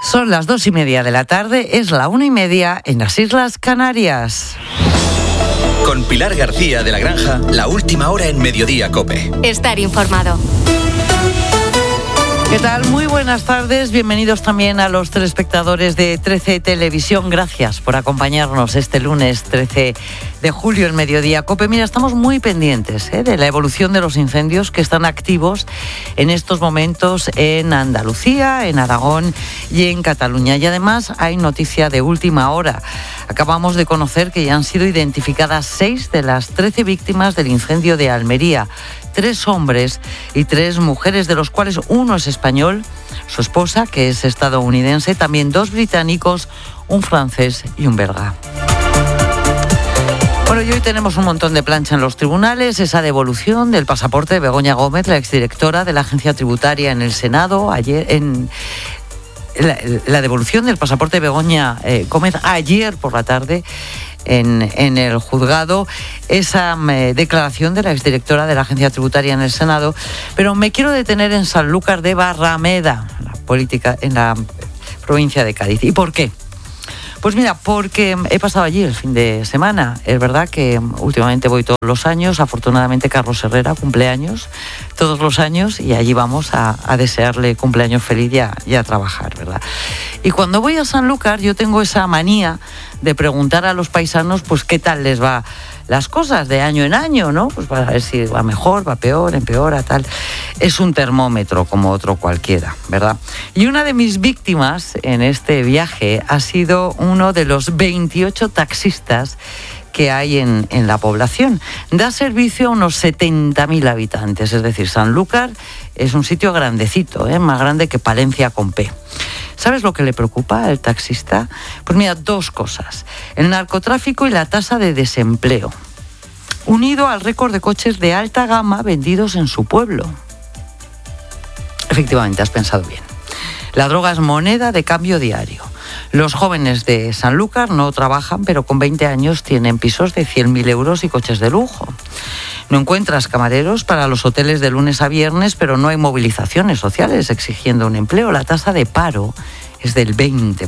Son las 2:30 de la tarde, es la 1:30 en las Islas Canarias. Con Pilar García de la Granja, la última hora en Mediodía COPE. Estar informado. ¿Qué tal? Muy buenas tardes. Bienvenidos también a los telespectadores de 13 Televisión. Gracias por acompañarnos este lunes 13 de julio en Mediodía COPE. Mira, estamos muy pendientes de la evolución de los incendios que están activos en estos momentos en Andalucía, en Aragón y en Cataluña. Y además hay noticia de última hora. Acabamos de conocer que ya han sido identificadas 6 de las 13 víctimas del incendio de Almería. 3 hombres y 3 mujeres, de los cuales uno es español, su esposa, que es estadounidense, también 2 británicos, un francés y un belga. Bueno, y hoy tenemos un montón de plancha en los tribunales, esa devolución del pasaporte de Begoña Gómez, la exdirectora de la Agencia Tributaria en el Senado, ayer la devolución del pasaporte de Begoña Gómez ayer por la tarde en el juzgado, esa declaración de la exdirectora de la Agencia Tributaria en el Senado, pero me quiero detener en Sanlúcar de Barrameda, en la provincia de Cádiz. ¿Y por qué? Pues mira, porque he pasado allí el fin de semana. Es verdad que últimamente voy todos los años. Afortunadamente Carlos Herrera cumpleaños todos los años y allí vamos a desearle cumpleaños feliz y a trabajar, ¿verdad? Y cuando voy a Sanlúcar yo tengo esa manía de preguntar a los paisanos pues qué tal les va las cosas de año en año, ¿no? Pues para ver si va mejor, va peor, empeora, tal. Es un termómetro como otro cualquiera, ¿verdad? Y una de mis víctimas en este viaje ha sido uno de los 28 taxistas que hay en la población. Da servicio a unos 70.000 habitantes, es decir, Sanlúcar es un sitio grandecito, más grande que Palencia con P. ¿Sabes lo que le preocupa al taxista? Pues mira, 2 cosas. El narcotráfico y la tasa de desempleo, unido al récord de coches de alta gama vendidos en su pueblo. Efectivamente, has pensado bien. La droga es moneda de cambio diario. Los jóvenes de Sanlúcar no trabajan, pero con 20 años tienen pisos de 100.000 euros y coches de lujo. No encuentras camareros para los hoteles de lunes a viernes, pero no hay movilizaciones sociales exigiendo un empleo. La tasa de paro es del 20%.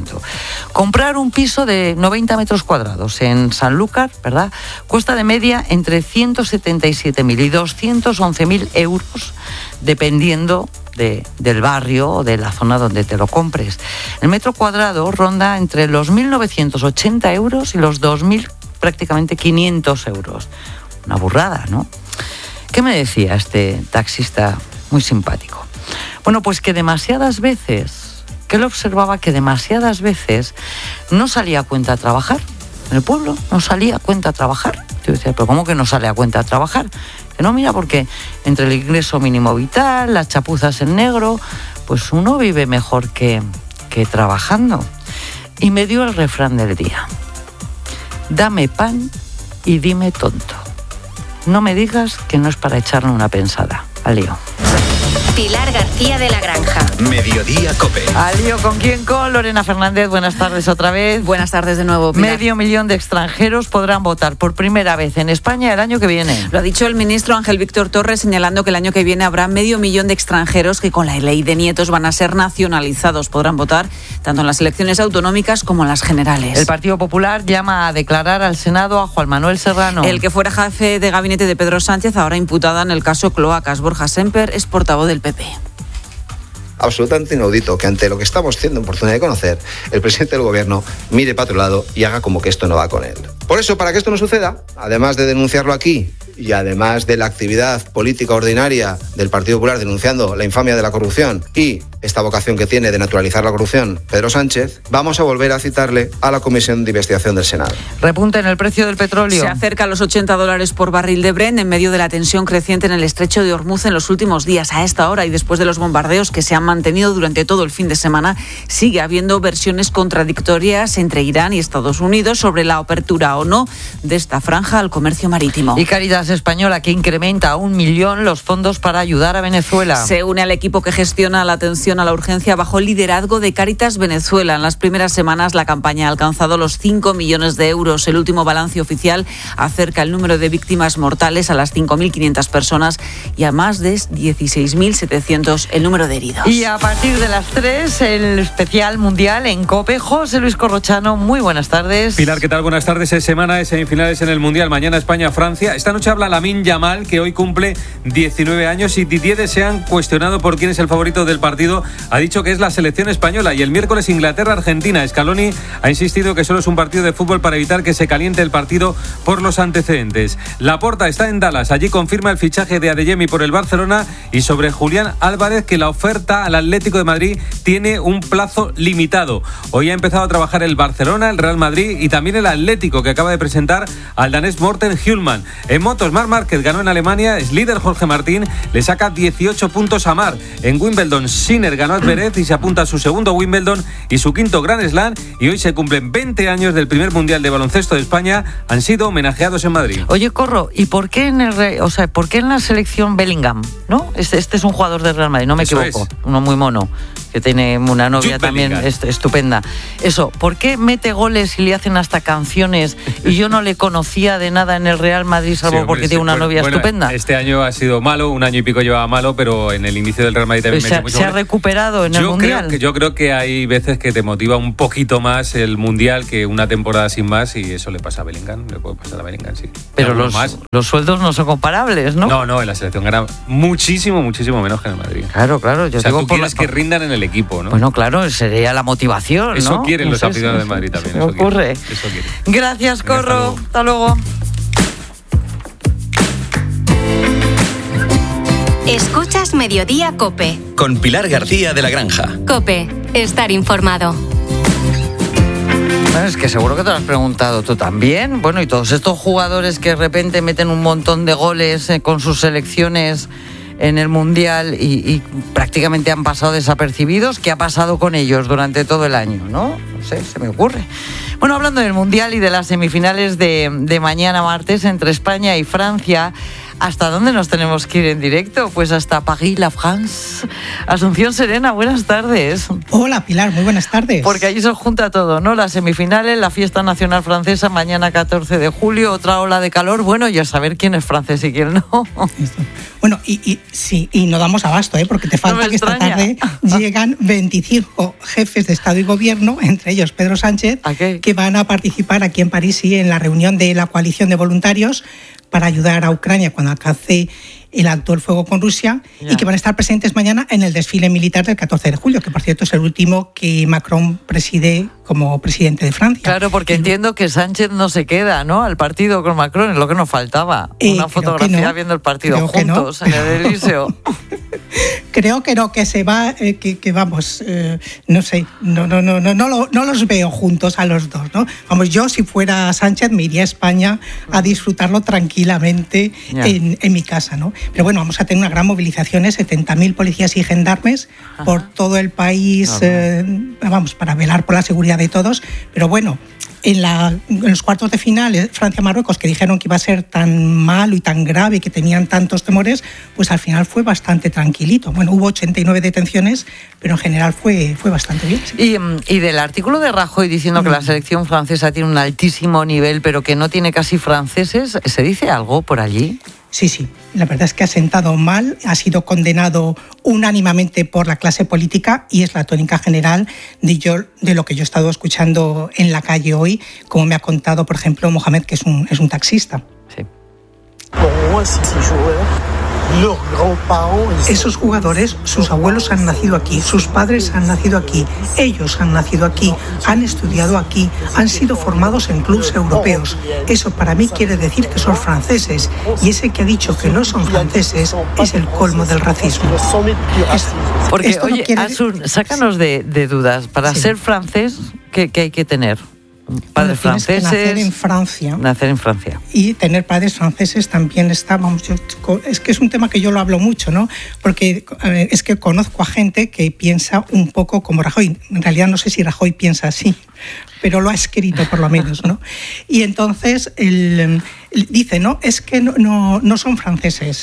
Comprar un piso de 90 metros cuadrados en Sanlúcar, ¿verdad?, cuesta de media entre 177.000 y 211.000 euros, dependiendo del barrio o de la zona donde te lo compres. El metro cuadrado ronda entre los 1.980 euros y los 2.000, prácticamente 500 euros. Una burrada, ¿no? ¿Qué me decía este taxista muy simpático? Bueno, pues que demasiadas veces, que él observaba que demasiadas veces no salía a cuenta a trabajar. En el pueblo no salía a cuenta a trabajar. Yo decía, ¿pero cómo que no sale a cuenta a trabajar? Que no, mira, porque entre el ingreso mínimo vital, las chapuzas en negro, pues uno vive mejor que trabajando. Y me dio el refrán del día. Dame pan y dime tonto. No me digas que no es para echarle una pensada. Al lío. Pilar García de la Granja. Mediodía COPE. Al lío, ¿con quién? Con Lorena Fernández. Buenas tardes otra vez. Buenas tardes de nuevo, Pilar. 500.000 de extranjeros podrán votar por primera vez en España el año que viene. Lo ha dicho el ministro Ángel Víctor Torres, señalando que el año que viene habrá 500.000 de extranjeros que con la ley de nietos van a ser nacionalizados. Podrán votar tanto en las elecciones autonómicas como en las generales. El Partido Popular llama a declarar al Senado a Juan Manuel Serrano. El que fuera jefe de gabinete de Pedro Sánchez, ahora imputada en el caso Cloacas. Borja Semper es portavoz del PP. Absolutamente inaudito que ante lo que estamos teniendo oportunidad de conocer, el presidente del gobierno mire para otro lado y haga como que esto no va con él. Por eso, para que esto no suceda, además de denunciarlo aquí y además de la actividad política ordinaria del Partido Popular denunciando la infamia de la corrupción y esta vocación que tiene de naturalizar la corrupción Pedro Sánchez, vamos a volver a citarle a la Comisión de Investigación del Senado. Repunte en el precio del petróleo. Se acerca a los $80 por barril de Brent en medio de la tensión creciente en el estrecho de Hormuz en los últimos días. A esta hora y después de los bombardeos que se han mantenido durante todo el fin de semana, sigue habiendo versiones contradictorias entre Irán y Estados Unidos sobre la apertura o no de esta franja al comercio marítimo. Y Cáritas Española, que incrementa a 1 millón los fondos para ayudar a Venezuela. Se une al equipo que gestiona la atención atención a la urgencia bajo el liderazgo de Cáritas Venezuela. En las primeras semanas la campaña ha alcanzado los 5 millones de euros. El último balance oficial acerca el número de víctimas mortales a las 5.500 personas y a más de 16.700 el número de heridos. Y a partir de las 3, el especial mundial en COPE. José Luis Corrochano, muy buenas tardes. Pilar, ¿qué tal? Buenas tardes. Es semana de semifinales en el mundial. Mañana España-Francia. Esta noche habla Lamine Yamal, que hoy cumple 19 años, y Didier Deschamps, cuestionado por quién es el favorito del partido, ha dicho que es la selección española. Y el miércoles Inglaterra-Argentina. Scaloni ha insistido que solo es un partido de fútbol para evitar que se caliente el partido por los antecedentes. Laporta está en Dallas. Allí confirma el fichaje de Adeyemi por el Barcelona, y sobre Julián Álvarez, que la oferta al Atlético de Madrid tiene un plazo limitado. Hoy ha empezado a trabajar el Barcelona, el Real Madrid y también el Atlético, que acaba de presentar al danés Morten Hjulman. En motos, Marc Márquez ganó en Alemania, es líder Jorge Martín, le saca 18 puntos a Mar. En Wimbledon, Sinner ganó a Zverev y se apunta a su segundo Wimbledon y su quinto Grand Slam, y hoy se cumplen 20 años del primer Mundial de Baloncesto de España. Han sido homenajeados en Madrid. Oye, Corro, ¿y por qué por qué en la selección Bellingham, ¿no? Este es un jugador del Real Madrid, no me equivoco, uno muy mono, que tiene una novia también estupenda. Eso, ¿por qué mete goles y le hacen hasta canciones y yo no le conocía de nada en el Real Madrid, salvo porque tiene una novia estupenda? Este año ha sido malo, un año y pico llevaba malo, pero en el inicio del Real Madrid también metió mucho. ¿Se ha recuperado en el Mundial? Yo creo que hay veces que te motiva un poquito más el Mundial que una temporada sin más, y eso le pasa a Bellingham, le puede pasar a Bellingham, sí. Pero los sueldos no son comparables, ¿no? No, en la selección gana muchísimo menos que en el Madrid. Claro, yo digo, tú quieres que rindan en el equipo, ¿no? Bueno, claro, sería la motivación, ¿no? Eso quieren los aficionados de Madrid también. Eso ocurre. Eso quieren. Gracias, Corro. Hasta luego. Escuchas Mediodía COPE. Con Pilar García de la Granja. COPE, estar informado. Bueno, es que seguro que te lo has preguntado tú también. Bueno, y todos estos jugadores que de repente meten un montón de goles con sus selecciones en el Mundial y prácticamente han pasado desapercibidos, ¿qué ha pasado con ellos durante todo el año? No sé, se me ocurre. Bueno, hablando del Mundial y de las semifinales de mañana martes entre España y Francia, ¿hasta dónde nos tenemos que ir en directo? Pues hasta París, la France. Asunción Serena, buenas tardes. Hola, Pilar, muy buenas tardes. Porque allí se junta todo, ¿no? Las semifinales, la fiesta nacional francesa, mañana 14 de julio, otra ola de calor. Bueno, y a saber quién es francés y quién no. Bueno, y no damos abasto, porque te falta que esta tarde llegan 25 jefes de Estado y Gobierno, entre ellos Pedro Sánchez, que van a participar aquí en París, en la reunión de la coalición de voluntarios para ayudar a Ucrania cuando alcance el alto el fuego con Rusia, y que van a estar presentes mañana en el desfile militar del 14 de julio, que por cierto es el último que Macron preside como presidente de Francia. Claro, porque entiendo que Sánchez no se queda, ¿no?, al partido con Macron, es lo que nos faltaba. Una fotografía viendo el partido juntos en el Elíseo. Creo que no, que se va, vamos, no sé, no los veo juntos a los dos, ¿no? Vamos, yo si fuera Sánchez me iría a España a disfrutarlo tranquilamente en mi casa, ¿no? Pero bueno, vamos a tener una gran movilización, 70.000 policías y gendarmes por todo el país, vamos, para velar por la seguridad de todos. Pero bueno, en los cuartos de final, Francia-Marruecos, que dijeron que iba a ser tan malo y tan grave, que tenían tantos temores, pues al final fue bastante tranquilito. Bueno, hubo 89 detenciones, pero en general fue bastante bien. Sí. Y del artículo de Rajoy diciendo que la selección francesa tiene un altísimo nivel, pero que no tiene casi franceses, ¿se dice algo por allí? Sí, la verdad es que ha sentado mal, ha sido condenado unánimemente por la clase política y es la tónica general de lo que yo he estado escuchando en la calle hoy, como me ha contado, por ejemplo, Mohamed, que es un taxista. Sí. Esos jugadores, sus abuelos han nacido aquí, sus padres han nacido aquí, ellos han nacido aquí, han estudiado aquí, han sido formados en clubes europeos. Eso para mí quiere decir que son franceses, y ese que ha dicho que no son franceses es el colmo del racismo. Porque, oye, Asun, sácanos de dudas. Para ser francés, ¿qué hay que tener? Padres franceses. Nacer en Francia. Nacer en Francia. Y tener padres franceses también está, es que es un tema que yo lo hablo mucho, ¿no? Porque es que conozco a gente que piensa un poco como Rajoy. En realidad no sé si Rajoy piensa así, pero lo ha escrito por lo menos, ¿no? Y entonces él dice, no, es que no son franceses.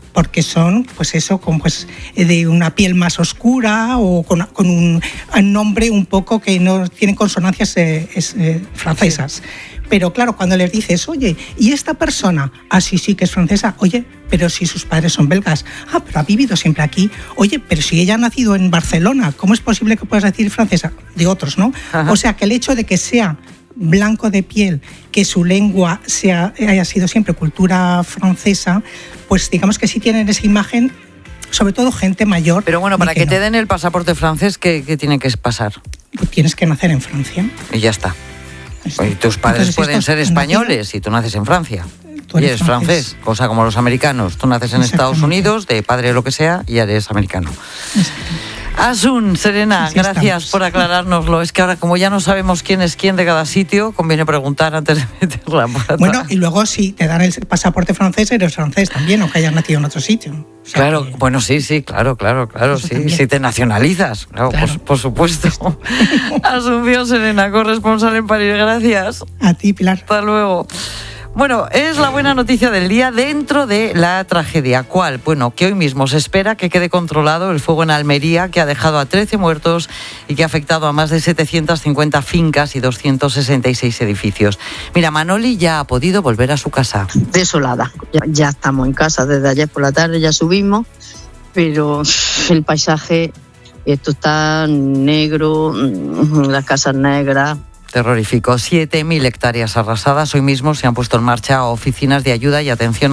porque son, pues eso, de una piel más oscura o con un nombre un poco que no tienen consonancias francesas. Sí. Pero claro, cuando les dices, oye, ¿y esta persona? Ah, sí que es francesa. Oye, pero si sus padres son belgas. Ah, pero ha vivido siempre aquí. Oye, pero si ella ha nacido en Barcelona, ¿cómo es posible que puedas decir francesa? De otros, ¿no? Ajá. O sea, que el hecho de que sea blanco de piel, que su lengua haya sido siempre cultura francesa, pues digamos que sí tienen esa imagen, sobre todo gente mayor. Pero bueno, para que te den el pasaporte francés, ¿qué tiene que pasar? Pues tienes que nacer en Francia. Y ya está. Y tus padres pueden ser españoles y tú naces en Francia. Y eres francés, cosa como los americanos. Tú naces en Estados Unidos, de padre lo que sea, y ya eres americano. Asun, Serena, sí, gracias por aclarárnoslo. Es que ahora, como ya no sabemos quién es quién de cada sitio, conviene preguntar antes de meter la pata. Bueno, y luego si te dan el pasaporte francés, eres francés también, aunque hayas nacido en otro sitio. O sea, claro, bueno, sí, claro, sí. Si te nacionalizas, claro. Por supuesto. Asunción Serena, corresponsal en París, gracias. A ti, Pilar. Hasta luego. Bueno, es la buena noticia del día dentro de la tragedia. ¿Cuál? Bueno, que hoy mismo se espera que quede controlado el fuego en Almería, que ha dejado a 13 muertos y que ha afectado a más de 750 fincas y 266 edificios. Mira, Manoli ya ha podido volver a su casa. Desolada. Ya estamos en casa desde ayer por la tarde, ya subimos, pero el paisaje, esto está negro, las casas negras. Terrorífico. 7.000 hectáreas arrasadas. Hoy mismo se han puesto en marcha oficinas de ayuda y atención